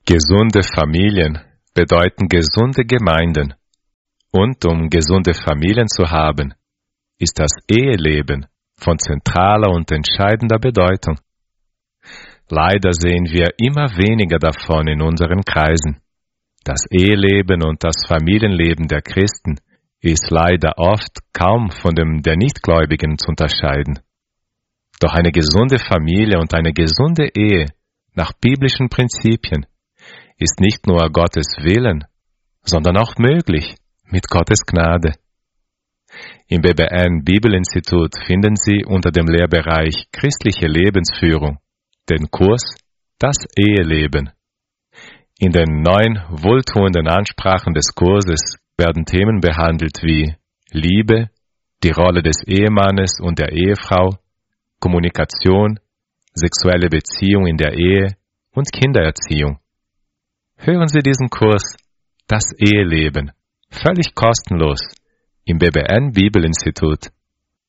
Gesunde Familien bedeuten gesunde Gemeinden. Und um gesunde Familien zu haben, ist das Eheleben von zentraler und entscheidender Bedeutung. Leider sehen wir immer weniger davon in unseren Kreisen. Das Eheleben und das Familienleben der Christen ist leider oft kaum von dem der Nichtgläubigen zu unterscheiden. Doch eine gesunde Familie und eine gesunde Ehe nach biblischen Prinzipien ist nicht nur Gottes Willen, sondern auch möglich mit Gottes Gnade. Im BBN Bibelinstitut finden Sie unter dem Lehrbereich Christliche Lebensführung den Kurs Das Eheleben. In den 9 wohltuenden Ansprachen des Kurses werden Themen behandelt wie Liebe, die Rolle des Ehemannes und der Ehefrau, Kommunikation, sexuelle Beziehung in der Ehe und Kindererziehung. Hören Sie diesen Kurs Das Eheleben völlig kostenlos im BBN Bibelinstitut